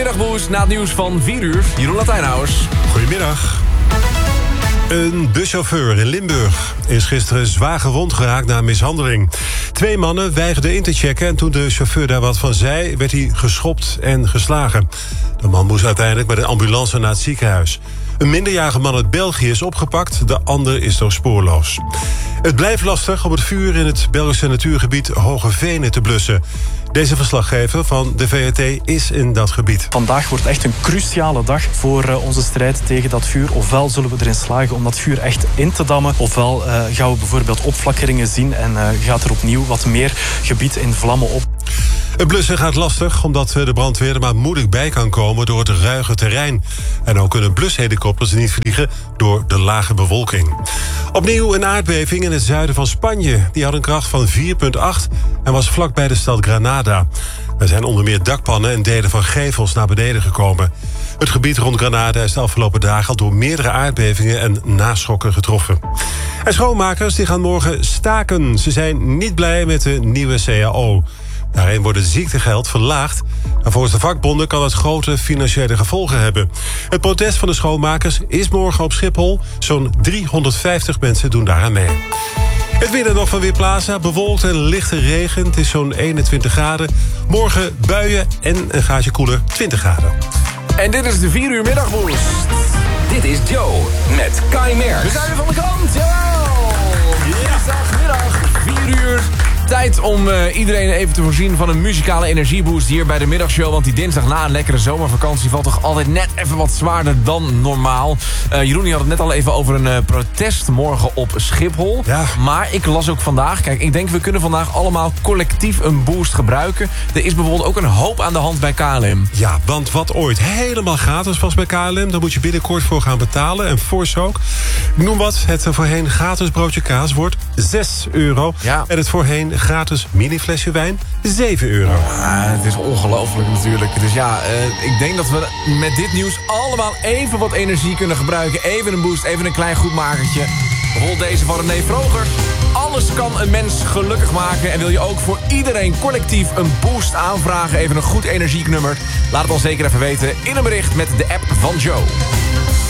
Middagboos na het nieuws van 4 uur. Jeroen Latijnhuis. Goedemiddag. Een buschauffeur in Limburg is gisteren zwaar gewond geraakt na een mishandeling. 2 mannen weigerden in te checken en toen de chauffeur daar wat van zei, werd hij geschopt en geslagen. De man moest uiteindelijk met een ambulance naar het ziekenhuis. Een minderjarige man uit België is opgepakt, de ander is nog spoorloos. Het blijft lastig om het vuur in het Belgische natuurgebied Hoge Venen te blussen. Deze verslaggever van de VRT is in dat gebied. Vandaag wordt echt een cruciale dag voor onze strijd tegen dat vuur. Ofwel zullen we erin slagen om dat vuur echt in te dammen, ofwel gaan we bijvoorbeeld opflakkeringen zien en gaat er opnieuw wat meer gebied in vlammen op. Het blussen gaat lastig omdat de brandweer er maar moeilijk bij kan komen door het ruige terrein. En ook kunnen blushelikopters niet vliegen door de lage bewolking. Opnieuw een aardbeving in het zuiden van Spanje. Die had een kracht van 4,8 en was vlakbij de stad Granada. Er zijn onder meer dakpannen en delen van gevels naar beneden gekomen. Het gebied rond Granada is de afgelopen dagen al door meerdere aardbevingen en naschokken getroffen. En schoonmakers die gaan morgen staken. Ze zijn niet blij met de nieuwe CAO. Daarin wordt het ziektegeld verlaagd. En volgens de vakbonden kan dat grote financiële gevolgen hebben. Het protest van de schoonmakers is morgen op Schiphol. Zo'n 350 mensen doen daaraan mee. Het weer nog van Weerplaza. Bewolkt en lichte regen. Het is zo'n 21 graden. Morgen buien en een gaatje koeler 20 graden. En dit is de 4 uur middagboos. Dit is Joe met Kai Merks. We zijn weer van de kant. Jawel! Dinsdagmiddag, 4 uur. Tijd om iedereen even te voorzien van een muzikale energieboost hier bij de middagshow. Want die dinsdag na een lekkere zomervakantie valt toch altijd net even wat zwaarder dan normaal. Jeroen had het net al even over een protest morgen op Schiphol. Ja. Maar ik las ook vandaag, kijk, ik denk we kunnen vandaag allemaal collectief een boost gebruiken. Er is bijvoorbeeld ook een hoop aan de hand bij KLM. Ja, want wat ooit helemaal gratis was bij KLM, daar moet je binnenkort voor gaan betalen. En fors ook. Ik noem wat, het voorheen gratis broodje kaas wordt €6. Ja. En het voorheen gratis miniflesje wijn €7. Het is ongelooflijk natuurlijk. Dus ja, ik denk dat we met dit nieuws allemaal even wat energie kunnen gebruiken. Even een boost, even een klein goedmakertje. Bijvoorbeeld deze van René Vroger. Alles kan een mens gelukkig maken. En wil je ook voor iedereen collectief een boost aanvragen? Even een goed energieknummer. Laat het dan zeker even weten in een bericht met de app van Joe.